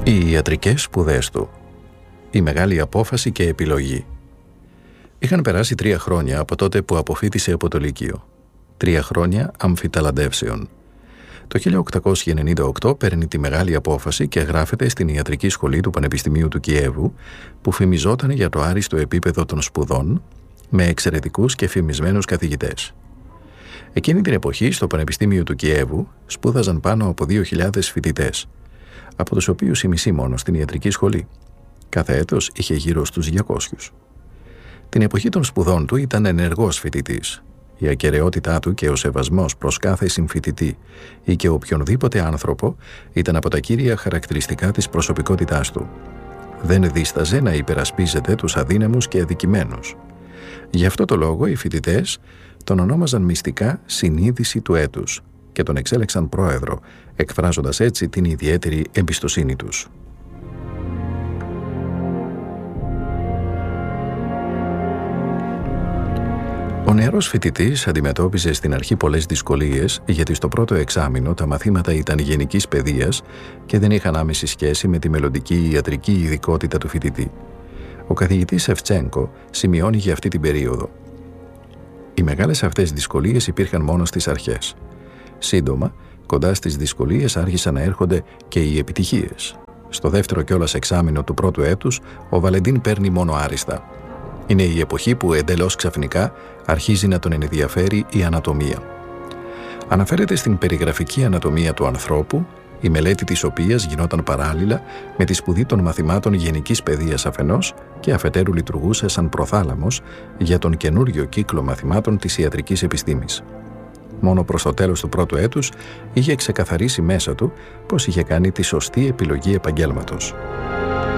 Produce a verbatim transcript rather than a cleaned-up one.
Οι ιατρικές σπουδές του. Η μεγάλη απόφαση και επιλογή. Είχαν περάσει τρία χρόνια από τότε που αποφοίτησε από το Λύκειο. Τρία χρόνια αμφιταλαντεύσεων. Το χίλια οκτακόσια ενενήντα οκτώ παίρνει τη μεγάλη απόφαση και γράφεται στην ιατρική σχολή του Πανεπιστημίου του Κιέβου, που φημιζόταν για το άριστο επίπεδο των σπουδών, με εξαιρετικούς και φημισμένους καθηγητές. Εκείνη την εποχή στο Πανεπιστήμιο του Κιέβου σπούδαζαν πάνω από δύο χιλιάδες φοιτητές, από τους οποίους η μισή μόνο στην ιατρική σχολή. Κάθε έτος είχε γύρω στους διακόσιους. Την εποχή των σπουδών του ήταν ενεργός φοιτητής. Η ακεραιότητά του και ο σεβασμός προς κάθε συμφοιτητή ή και οποιονδήποτε άνθρωπο ήταν από τα κύρια χαρακτηριστικά της προσωπικότητάς του. Δεν δίσταζε να υπερασπίζεται τους αδύναμους και αδικημένους. Γι' αυτό το λόγο οι φοιτητές τον ονόμαζαν μυστικά «συνείδηση του έτους» και τον εξέλεξαν πρόεδρο, εκφράζοντας έτσι την ιδιαίτερη εμπιστοσύνη τους. Ο νεαρός φοιτητής αντιμετώπιζε στην αρχή πολλές δυσκολίες, γιατί στο πρώτο εξάμηνο τα μαθήματα ήταν γενικής παιδείας και δεν είχαν άμεση σχέση με τη μελλοντική ιατρική ειδικότητα του φοιτητή. Ο καθηγητής Σεφτσένκο σημειώνει για αυτή την περίοδο: οι μεγάλες αυτές δυσκολίες υπήρχαν μόνο στις αρχές. Σύντομα, κοντά στις δυσκολίες άρχισαν να έρχονται και οι επιτυχίες. Στο δεύτερο κιόλας εξάμηνο του πρώτου έτους, ο Βαλεντίν παίρνει μόνο άριστα. Είναι η εποχή που εντελώς ξαφνικά αρχίζει να τον ενδιαφέρει η ανατομία. Αναφέρεται στην περιγραφική ανατομία του ανθρώπου, η μελέτη της οποίας γινόταν παράλληλα με τη σπουδή των μαθημάτων γενικής παιδείας αφενός και αφετέρου λειτουργούσε σαν προθάλαμος για τον καινούριο κύκλο μαθημάτων της ιατρικής επιστήμης. Μόνο προς το τέλος του πρώτου έτους είχε ξεκαθαρίσει μέσα του πως είχε κάνει τη σωστή επιλογή επαγγέλματος.